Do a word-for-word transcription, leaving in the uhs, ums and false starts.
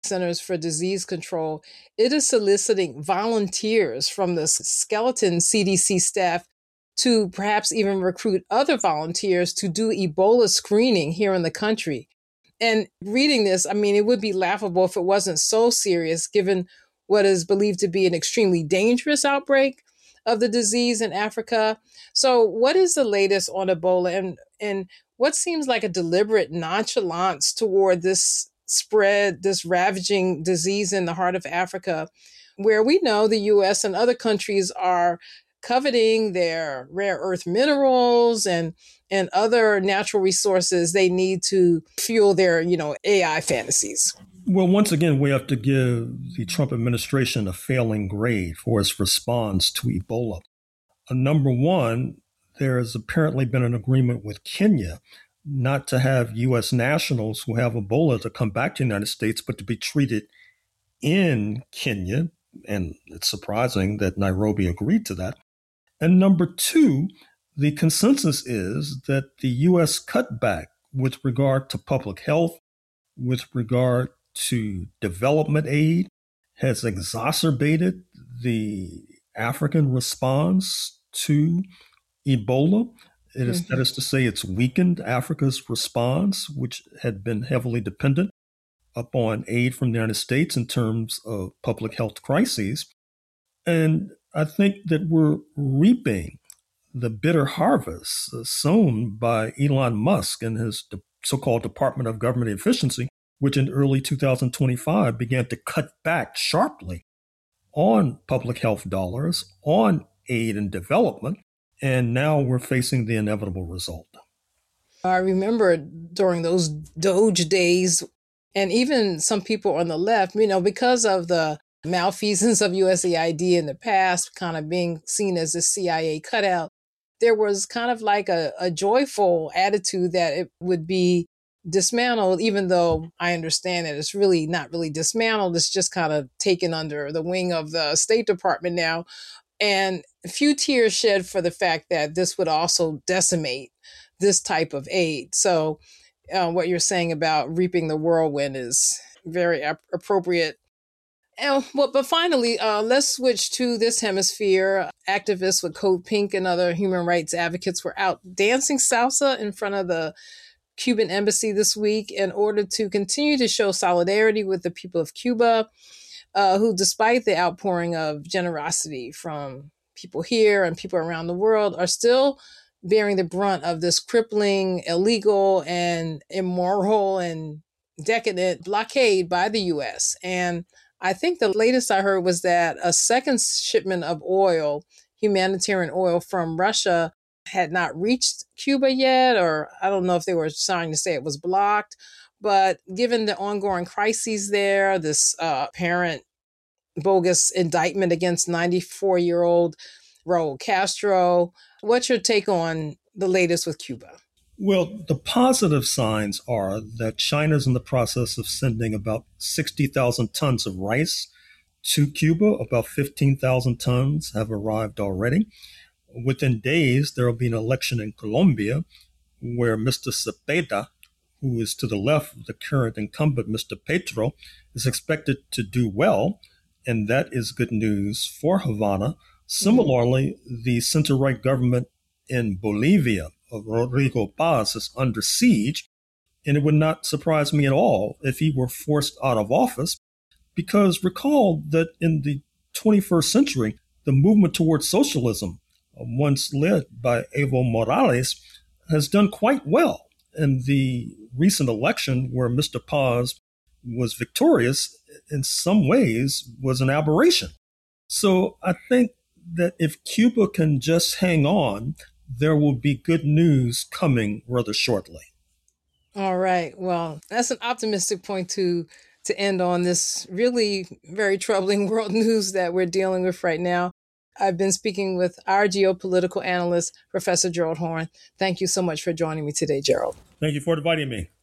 Centers for Disease Control, it is soliciting volunteers from the skeleton C D C staff to perhaps even recruit other volunteers to do Ebola screening here in the country. And reading this, I mean, it would be laughable if it wasn't so serious, given what is believed to be an extremely dangerous outbreak of the disease in Africa. So what is the latest on Ebola, and, and what seems like a deliberate nonchalance toward this spread, this ravaging disease in the heart of Africa, where we know the U S and other countries are coveting their rare earth minerals and and other natural resources they need to fuel their, you know, A I fantasies? Well, once again, we have to give the Trump administration a failing grade for its response to Ebola. Uh, number one, there has apparently been an agreement with Kenya not to have U S nationals who have Ebola to come back to the United States, but to be treated in Kenya. And it's surprising that Nairobi agreed to that. And number two, the consensus is that the U S cutback with regard to public health, with regard to development aid, has exacerbated the African response to Ebola. It is, mm-hmm. That is to say, it's weakened Africa's response, which had been heavily dependent upon aid from the United States in terms of public health crises. And I think that we're reaping the bitter harvest uh, sown by Elon Musk and his de- so-called Department of Government Efficiency, which in early two thousand twenty-five began to cut back sharply on public health dollars, on aid and development, and now we're facing the inevitable result. I remember during those Doge days, and even some people on the left, you know, because of the malfeasance of U S A I D in the past, kind of being seen as a C I A cutout, there was kind of like a, a joyful attitude that it would be dismantled, even though I understand that it's really not really dismantled. It's just kind of taken under the wing of the State Department now. And a few tears shed for the fact that this would also decimate this type of aid. So uh, what you're saying about reaping the whirlwind is very ap- appropriate. And, well, but finally, uh, let's switch to this hemisphere. Activists with Code Pink and other human rights advocates were out dancing salsa in front of the Cuban embassy this week in order to continue to show solidarity with the people of Cuba, uh, who, despite the outpouring of generosity from people here and people around the world, are still bearing the brunt of this crippling, illegal, and immoral and decadent blockade by the U S. And I think the latest I heard was that a second shipment of oil, humanitarian oil from Russia, had not reached Cuba yet, or I don't know if they were trying to say it was blocked. But given the ongoing crises there, this uh, apparent bogus indictment against ninety-four-year-old Raul Castro, what's your take on the latest with Cuba? Well, the positive signs are that China's in the process of sending about sixty thousand tons of rice to Cuba. About fifteen thousand tons have arrived already. Within days, there will be an election in Colombia where Mister Cepeda, who is to the left of the current incumbent, Mister Petro, is expected to do well, and that is good news for Havana. Similarly, the center-right government in Bolivia of Rodrigo Paz is under siege, and it would not surprise me at all if he were forced out of office, because recall that in the twenty-first century, the movement towards socialism, once led by Evo Morales, has done quite well. And the recent election where Mister Paz was victorious, in some ways, was an aberration. So I think that if Cuba can just hang on, there will be good news coming rather shortly. All right. Well, that's an optimistic point to to end on this really very troubling world news that we're dealing with right now. I've been speaking with our geopolitical analyst, Professor Gerald Horne. Thank you so much for joining me today, Gerald. Thank you for inviting me.